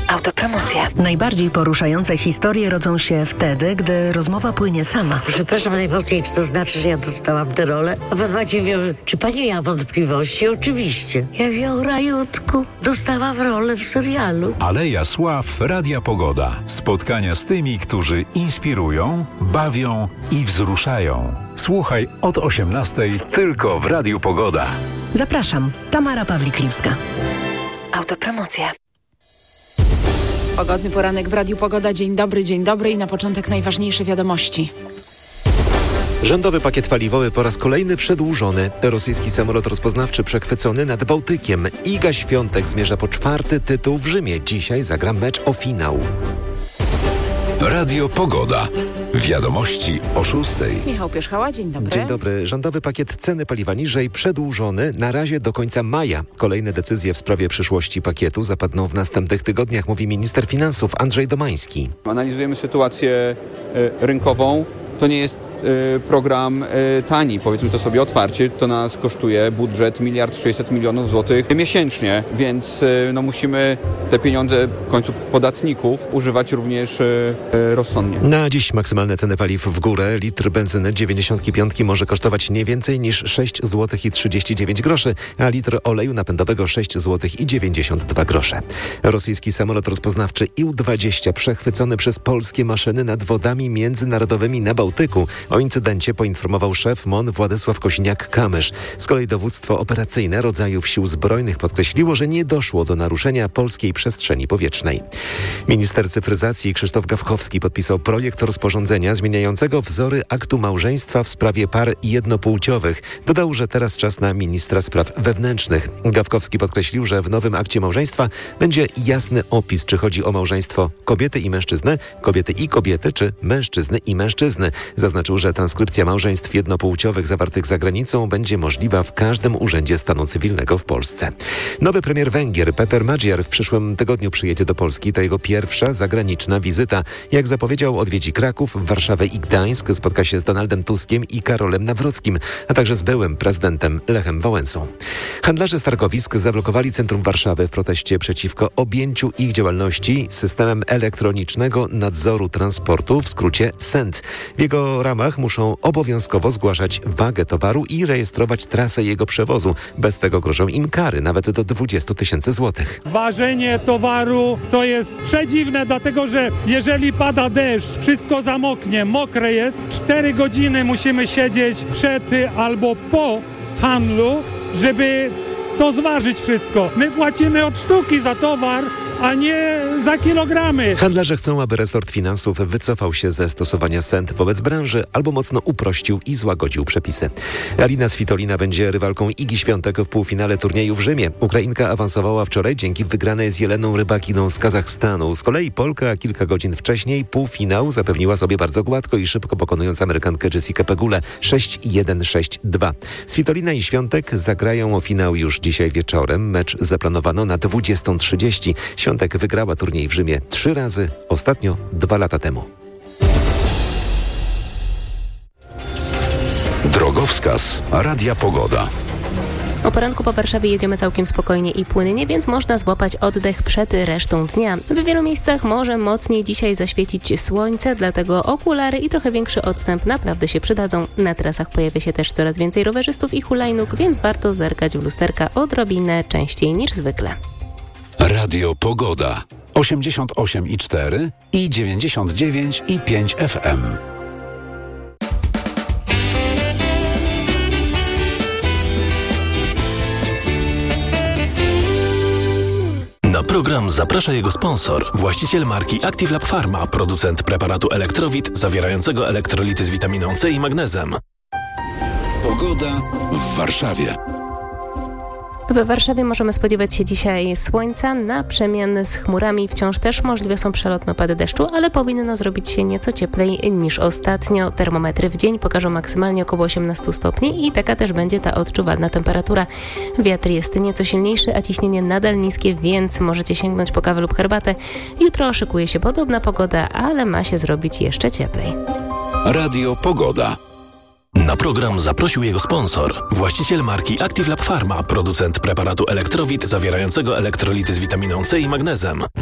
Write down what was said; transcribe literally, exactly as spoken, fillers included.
Autopromocja. Najbardziej poruszające historie rodzą się wtedy, gdy rozmowa płynie sama. Przepraszam najmocniej, czy to znaczy, że ja dostałam tę rolę? A pan Maciej wie, czy pani miała wątpliwości? Oczywiście. Ja wiem, Rajutku, dostałam rolę w serialu. Aleja Sław, Radia Pogoda. Spotkania z tymi, którzy inspirują, bawią i wzruszają. Słuchaj od osiemnastej tylko w Radiu Pogoda. Zapraszam, Tamara Pawlik-Lipska. Autopromocja. Pogodny poranek w Radiu Pogoda. Dzień dobry, dzień dobry i na początek najważniejsze wiadomości. Rządowy pakiet paliwowy po raz kolejny przedłużony. Rosyjski samolot rozpoznawczy przechwycony nad Bałtykiem. Iga Świątek zmierza po czwarty tytuł w Rzymie. Dzisiaj zagra mecz o finał. Radio Pogoda. Wiadomości o szóstej. Michał Pierzchała, dzień dobry. Dzień dobry. Rządowy pakiet ceny paliwa niżej przedłużony na razie do końca maja. Kolejne decyzje w sprawie przyszłości pakietu zapadną w następnych tygodniach, mówi minister finansów Andrzej Domański. Analizujemy sytuację y, rynkową. To nie jest y, program y, tani, powiedzmy to sobie otwarcie. To nas kosztuje budżet miliard sześćset milionów złotych miesięcznie, więc y, no, musimy te pieniądze w końcu podatników używać również y, y, rozsądnie. Na dziś maksymalne ceny paliw w górę. Litr benzyny dziewięćdziesiąt pięć może kosztować nie więcej niż sześć złotych i trzydzieści dziewięć groszy, a litr oleju napędowego sześć złotych i dziewięćdziesiąt dwa grosze. Rosyjski samolot rozpoznawczy I U dwadzieścia przechwycony przez polskie maszyny nad wodami międzynarodowymi na Bałtyku. O incydencie poinformował szef M O N Władysław Kosiniak-Kamysz. Z kolei dowództwo operacyjne rodzajów sił zbrojnych podkreśliło, że nie doszło do naruszenia polskiej przestrzeni powietrznej. Minister cyfryzacji Krzysztof Gawkowski podpisał projekt rozporządzenia zmieniającego wzory aktu małżeństwa w sprawie par jednopłciowych. Dodał, że teraz czas na ministra spraw wewnętrznych. Gawkowski podkreślił, że w nowym akcie małżeństwa będzie jasny opis, czy chodzi o małżeństwo kobiety i mężczyzny, kobiety i kobiety, czy mężczyzny i mężczyzny. Zaznaczył, że transkrypcja małżeństw jednopłciowych zawartych za granicą będzie możliwa w każdym urzędzie stanu cywilnego w Polsce. Nowy premier Węgier Peter Magyar w przyszłym tygodniu przyjedzie do Polski. To jego pierwsza zagraniczna wizyta. Jak zapowiedział, odwiedzi Kraków, Warszawę i Gdańsk. Spotka się z Donaldem Tuskiem i Karolem Nawrockim, a także z byłym prezydentem Lechem Wałęsą. Handlarze z targowisk zablokowali centrum Warszawy w proteście przeciwko objęciu ich działalności systemem elektronicznego nadzoru transportu, w skrócie S E N T. W jego ramach muszą obowiązkowo zgłaszać wagę towaru i rejestrować trasę jego przewozu. Bez tego grożą im kary, nawet do dwadzieścia tysięcy złotych. Ważenie towaru to jest przedziwne, dlatego że jeżeli pada deszcz, wszystko zamoknie, mokre jest, cztery godziny musimy siedzieć przed albo po handlu, żeby to zważyć wszystko. My płacimy od sztuki za towar, a nie za kilogramy. Handlarze chcą, aby resort finansów wycofał się ze stosowania S E N T wobec branży albo mocno uprościł i złagodził przepisy. Alina Svitolina będzie rywalką Igi Świątek w półfinale turnieju w Rzymie. Ukrainka awansowała wczoraj dzięki wygranej z Jeleną Rybakiną z Kazachstanu. Z kolei Polka kilka godzin wcześniej półfinał zapewniła sobie bardzo gładko i szybko, pokonując Amerykankę Jessikę Pegulę sześć jeden sześć dwa. Svitolina i Świątek zagrają o finał już dzisiaj wieczorem. Mecz zaplanowano na dwudziestą trzydzieści. Świątek wygrała turniej w Rzymie trzy razy, ostatnio dwa lata temu. Drogowskaz Radia Pogoda. O poranku po Warszawie jedziemy całkiem spokojnie i płynnie, więc można złapać oddech przed resztą dnia. W wielu miejscach może mocniej dzisiaj zaświecić słońce, dlatego okulary i trochę większy odstęp naprawdę się przydadzą. Na trasach pojawia się też coraz więcej rowerzystów i hulajnóg, więc warto zerkać w lusterka odrobinę częściej niż zwykle. Radio Pogoda. osiemdziesiąt osiem i cztery i dziewięćdziesiąt dziewięć i pięć F M. Na program zaprasza jego sponsor, właściciel marki Active Lab Pharma, producent preparatu Elektrowit zawierającego elektrolity z witaminą C i magnezem. Pogoda w Warszawie. W Warszawie możemy spodziewać się dzisiaj słońca na przemian z chmurami. Wciąż też możliwe są przelotne opady deszczu, ale powinno zrobić się nieco cieplej niż ostatnio. Termometry w dzień pokażą maksymalnie około osiemnaście stopni i taka też będzie ta odczuwalna temperatura. Wiatr jest nieco silniejszy, a ciśnienie nadal niskie, więc możecie sięgnąć po kawę lub herbatę. Jutro szykuje się podobna pogoda, ale ma się zrobić jeszcze cieplej. Radio Pogoda. Na program zaprosił jego sponsor, właściciel marki Active Lab Pharma, producent preparatu Elektrowit zawierającego elektrolity z witaminą C i magnezem.